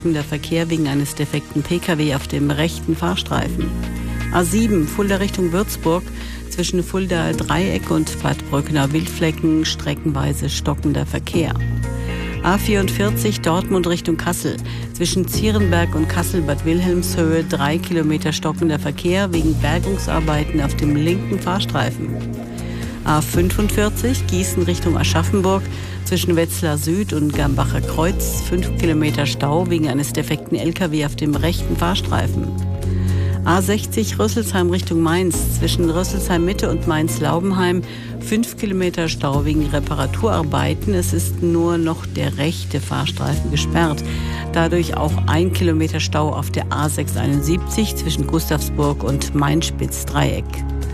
Der Verkehr wegen eines defekten Pkw auf dem rechten Fahrstreifen. A7 Fulda Richtung Würzburg, zwischen Fulda Dreieck und Bad Brückner-Wildflecken streckenweise stockender Verkehr. A44 Dortmund Richtung Kassel, zwischen Zierenberg und Kassel-Bad Wilhelmshöhe 3 Kilometer stockender Verkehr wegen Bergungsarbeiten auf dem linken Fahrstreifen. A45 Gießen Richtung Aschaffenburg, zwischen Wetzlar Süd und Gambacher Kreuz 5 Kilometer Stau wegen eines defekten Lkw auf dem rechten Fahrstreifen. A60 Rüsselsheim Richtung Mainz, zwischen Rüsselsheim Mitte und Mainz-Laubenheim 5 Kilometer Stau wegen Reparaturarbeiten. Es ist nur noch der rechte Fahrstreifen gesperrt. Dadurch auch 1 Kilometer Stau auf der A671 zwischen Gustavsburg und Mainspitz-Dreieck.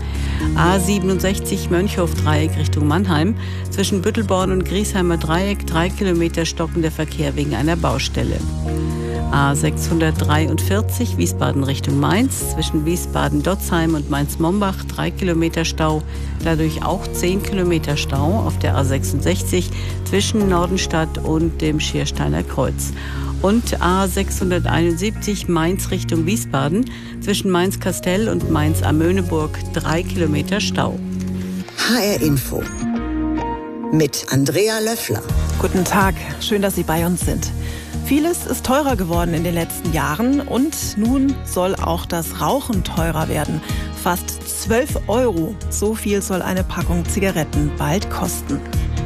A67 Mönchhof-Dreieck Richtung Mannheim, zwischen Büttelborn und Griesheimer Dreieck 3 Kilometer stockender Verkehr wegen einer Baustelle. A643 Wiesbaden Richtung Mainz, zwischen Wiesbaden-Dotzheim und Mainz-Mombach 3 Kilometer Stau, dadurch auch 10 Kilometer Stau auf der A66 zwischen Nordenstadt und dem Schiersteiner Kreuz. Und A671 Mainz Richtung Wiesbaden, zwischen Mainz-Kastell und Mainz-Amöneburg 3 Kilometer Stau. HR Info mit Andrea Löffler. Guten Tag, schön, dass Sie bei uns sind. Vieles ist teurer geworden in den letzten Jahren und nun soll auch das Rauchen teurer werden. Fast 12 €, so viel soll eine Packung Zigaretten bald kosten.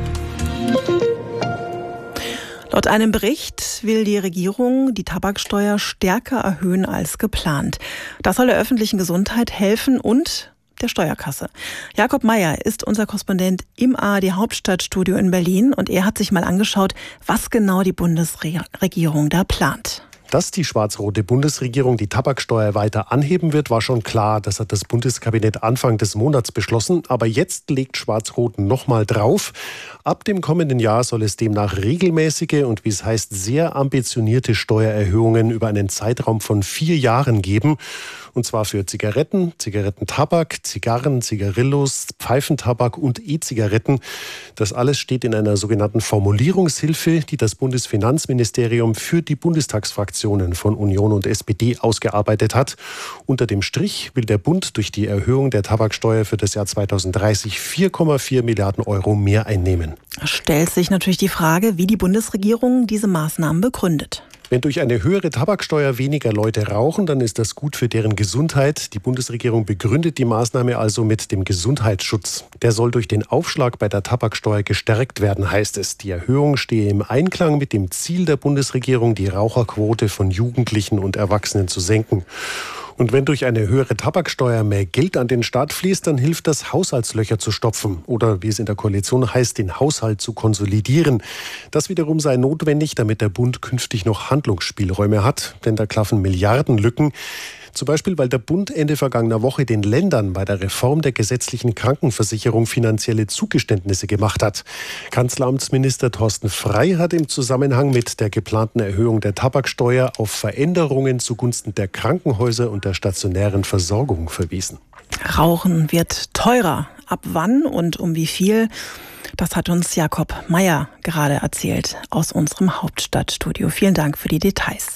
Laut einem Bericht will die Regierung die Tabaksteuer stärker erhöhen als geplant. Das soll der öffentlichen Gesundheit helfen und der Steuerkasse. Jakob Mayer ist unser Korrespondent im ARD Hauptstadtstudio in Berlin und er hat sich mal angeschaut, was genau die Bundesregierung da plant. Dass die schwarz-rote Bundesregierung die Tabaksteuer weiter anheben wird, war schon klar. Das hat das Bundeskabinett Anfang des Monats beschlossen. Aber jetzt legt Schwarz-Rot nochmal drauf. Ab dem kommenden Jahr soll es demnach regelmäßige und, wie es heißt, sehr ambitionierte Steuererhöhungen über einen Zeitraum von 4 Jahren geben. Und zwar für Zigaretten, Zigarettentabak, Zigarren, Zigarillos, Pfeifentabak und E-Zigaretten. Das alles steht in einer sogenannten Formulierungshilfe, die das Bundesfinanzministerium für die Bundestagsfraktionen von Union und SPD ausgearbeitet hat. Unter dem Strich will der Bund durch die Erhöhung der Tabaksteuer für das Jahr 2030 4,4 Milliarden € mehr einnehmen. Stellt sich natürlich die Frage, wie die Bundesregierung diese Maßnahmen begründet. Wenn durch eine höhere Tabaksteuer weniger Leute rauchen, dann ist das gut für deren Gesundheit. Die Bundesregierung begründet die Maßnahme also mit dem Gesundheitsschutz. Der soll durch den Aufschlag bei der Tabaksteuer gestärkt werden, heißt es. Die Erhöhung stehe im Einklang mit dem Ziel der Bundesregierung, die Raucherquote von Jugendlichen und Erwachsenen zu senken. Und wenn durch eine höhere Tabaksteuer mehr Geld an den Staat fließt, dann hilft das, Haushaltslöcher zu stopfen. Oder wie es in der Koalition heißt, den Haushalt zu konsolidieren. Das wiederum sei notwendig, damit der Bund künftig noch Handlungsspielräume hat. Denn da klaffen Milliardenlücken. Zum Beispiel, weil der Bund Ende vergangener Woche den Ländern bei der Reform der gesetzlichen Krankenversicherung finanzielle Zugeständnisse gemacht hat. Kanzleramtsminister Thorsten Frey hat im Zusammenhang mit der geplanten Erhöhung der Tabaksteuer auf Veränderungen zugunsten der Krankenhäuser und der stationären Versorgung verwiesen. Rauchen wird teurer. Ab wann und um wie viel? Das hat uns Jakob Mayer gerade erzählt aus unserem Hauptstadtstudio. Vielen Dank für die Details.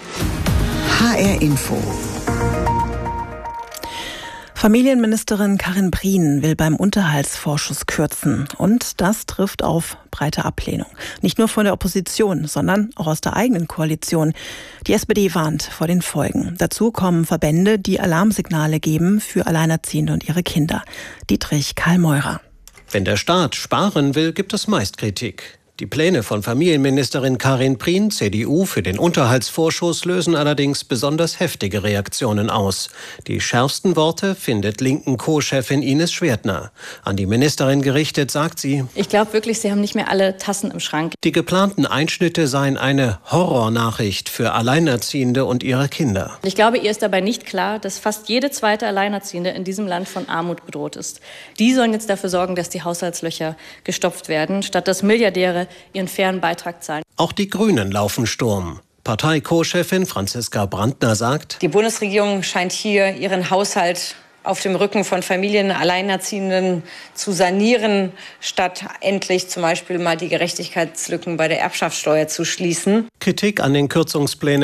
HR Info. Familienministerin Karin Prien will beim Unterhaltsvorschuss kürzen. Und das trifft auf breite Ablehnung. Nicht nur von der Opposition, sondern auch aus der eigenen Koalition. Die SPD warnt vor den Folgen. Dazu kommen Verbände, die Alarmsignale geben für Alleinerziehende und ihre Kinder. Dietrich Karl Meurer. Wenn der Staat sparen will, gibt es meist Kritik. Die Pläne von Familienministerin Karin Prien, CDU, für den Unterhaltsvorschuss lösen allerdings besonders heftige Reaktionen aus. Die schärfsten Worte findet linken Co-Chefin Ines Schwertner. An die Ministerin gerichtet sagt sie: Ich glaube wirklich, Sie haben nicht mehr alle Tassen im Schrank. Die geplanten Einschnitte seien eine Horrornachricht für Alleinerziehende und ihre Kinder. Ich glaube, ihr ist dabei nicht klar, dass fast jede zweite Alleinerziehende in diesem Land von Armut bedroht ist. Die sollen jetzt dafür sorgen, dass die Haushaltslöcher gestopft werden, statt dass Milliardäre ihren fairen Beitrag zahlen. Auch die Grünen laufen Sturm. Partei-Co-Chefin Franziska Brandner sagt: Die Bundesregierung scheint hier ihren Haushalt auf dem Rücken von Familien, Alleinerziehenden zu sanieren, statt endlich zum Beispiel mal die Gerechtigkeitslücken bei der Erbschaftssteuer zu schließen. Kritik an den Kürzungsplänen